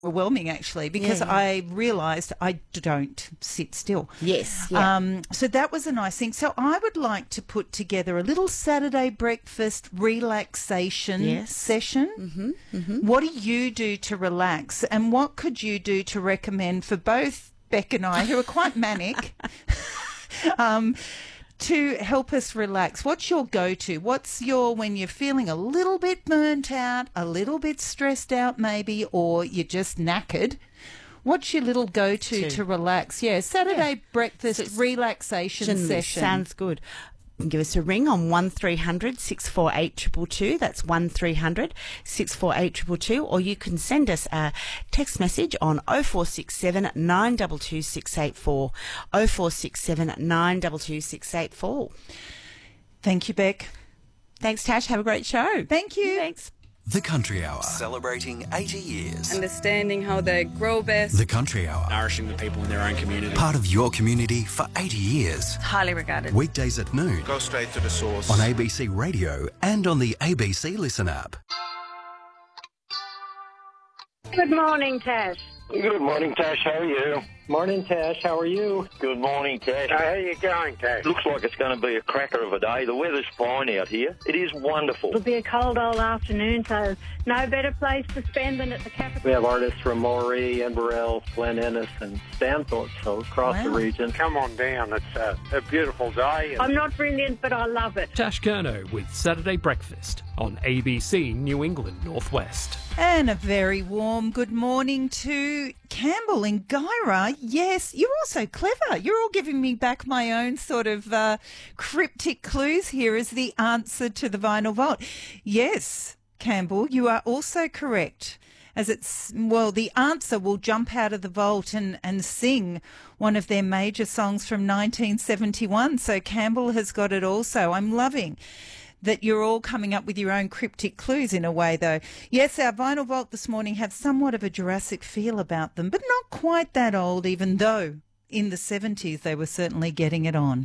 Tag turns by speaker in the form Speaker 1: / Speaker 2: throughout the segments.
Speaker 1: overwhelming actually, because I realised I don't sit still.
Speaker 2: Yes. Yeah.
Speaker 1: So that was a nice thing. So I would like to put together a little Saturday breakfast relaxation session. What do you do to relax, and what could you do to recommend for both Beck and I, who are quite manic, to help us relax? What's your go-to? What's your, when you're feeling a little bit burnt out, a little bit stressed out maybe, or you're just knackered, what's your little go-to to relax? Yeah, Saturday breakfast relaxation session.
Speaker 2: Sounds good. Give us a ring on 1300 648 222. That's 1300 648 222. Or you can send us a text message on 0467 922 684. 0467 922 684.
Speaker 1: Thank you, Beck.
Speaker 2: Thanks, Tash. Have a great show.
Speaker 1: Thank you.
Speaker 2: Thanks.
Speaker 3: The Country Hour, celebrating 80 years.
Speaker 4: Understanding how they grow best.
Speaker 3: The Country Hour,
Speaker 5: nourishing the people in their own community.
Speaker 3: part of your community for 80 years.
Speaker 4: Highly regarded.
Speaker 3: Weekdays at noon.
Speaker 6: Go straight to the source.
Speaker 3: On ABC Radio and on the ABC Listen app.
Speaker 7: Good morning, Tash.
Speaker 8: Good morning, Tash. How are you?
Speaker 9: Morning, Tash. How are you?
Speaker 8: Good morning, Tash.
Speaker 9: How are you going, Tash?
Speaker 8: Looks like it's going to be a cracker of a day. The weather's fine out here. It is wonderful.
Speaker 7: It'll be a cold old afternoon, so no better place to spend than at the capital.
Speaker 9: We have artists from Moree, Inverell, Glen Innes, and Stanthorpe, so across the region.
Speaker 6: Come on down. It's a beautiful day.
Speaker 7: I'm not brilliant, but I love it.
Speaker 10: Tash Kerno with Saturday Breakfast on ABC New England Northwest.
Speaker 1: And a very warm good morning to Campbell in Guyra. Yes, you're also clever. You're all giving me back my own sort of cryptic clues here as the answer to the vinyl vault. Yes, Campbell, you are also correct. As it's, well, the answer will jump out of the vault and sing one of their major songs from 1971. So Campbell has got it also. I'm loving that you're all coming up with your own cryptic clues in a way, though. Yes, our vinyl vault this morning have somewhat of a Jurassic feel about them, but not quite that old, even though in the 70s they were certainly getting it on.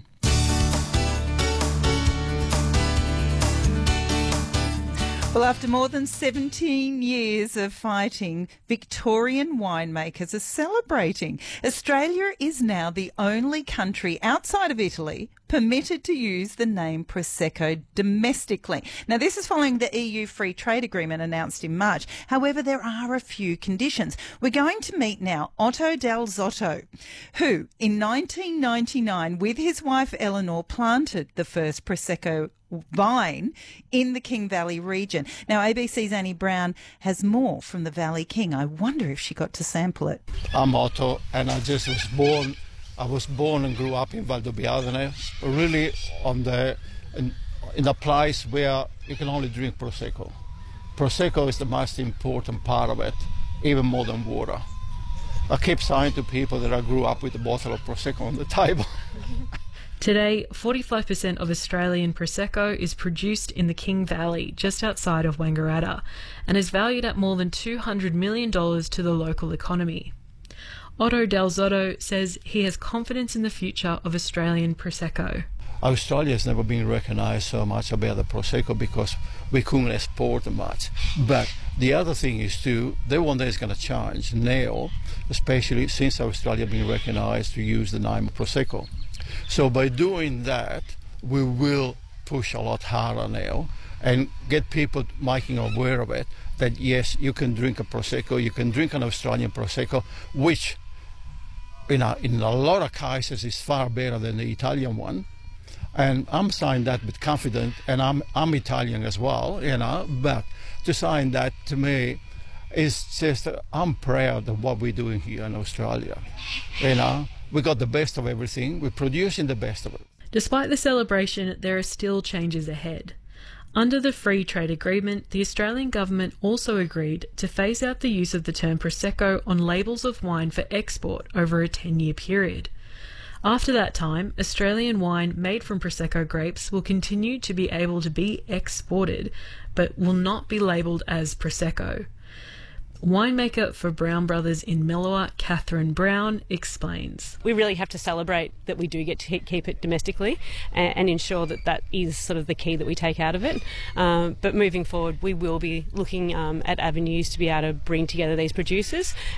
Speaker 1: Well, after more than 17 years of fighting, Victorian winemakers are celebrating. Australia is now the only country outside of Italy permitted to use the name Prosecco domestically. Now, this is following the EU free trade agreement announced in March. However, there are a few conditions. We're going to meet now Otto Del Zotto, who in 1999, with his wife Eleanor, planted the first Prosecco vine in the King Valley region. Now, ABC's Annie Brown has more from the Valley King. I wonder if she got to sample it.
Speaker 11: I'm Otto, and I just was born. I was born and grew up in Valdobbiadene, really in a place where you can only drink Prosecco. Prosecco is the most important part of it, even more than water. I keep saying to people that I grew up with a bottle of Prosecco on the table.
Speaker 12: Today, 45% of Australian Prosecco is produced in the King Valley, just outside of Wangaratta, and is valued at more than $200 million to the local economy. Otto Del Zotto says he has confidence in the future of Australian Prosecco.
Speaker 11: Australia has never been recognised so much about the Prosecco because we couldn't export much. But the other thing is too, that one day is going to change now, especially since Australia has been recognised to use the name Prosecco. So by doing that, we will push a lot harder now and get people making aware of it, that yes, you can drink a Prosecco, you can drink an Australian Prosecco, which in a lot of cases is far better than the Italian one. And I'm saying that with confidence, and I'm Italian as well, but to saying that to me is just, I'm proud of what we're doing here in Australia. We got the best of everything, we're producing the best of it.
Speaker 12: Despite the celebration, there are still changes ahead. Under the Free Trade Agreement, the Australian government also agreed to phase out the use of the term Prosecco on labels of wine for export over a 10-year period. After that time, Australian wine made from Prosecco grapes will continue to be able to be exported, but will not be labelled as Prosecco. Winemaker for Brown Brothers in Mellowa, Catherine Brown, explains.
Speaker 13: We really have to celebrate that we do get to keep it domestically and ensure that that is sort of the key that we take out of it. But moving forward, we will be looking at avenues to be able to bring together these producers